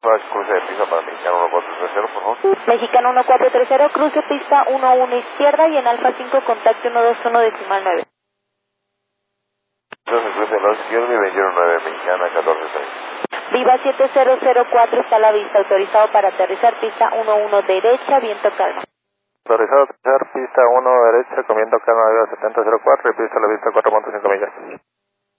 Cruce de pista para Mexicano 1430, por favor. Mexicano 1430, cruce pista 11 izquierda y en Alfa 5 contacto 121 decimal 9. Entonces cruce de lado izquierdo y 219 Mexicana 1430. Viva 7004 está a la vista, autorizado para aterrizar pista 11 derecha, viento calma. Autorizado a aterrizar pista 1 derecha, con viento calma de 7004 y pista a la vista 4.5 millas.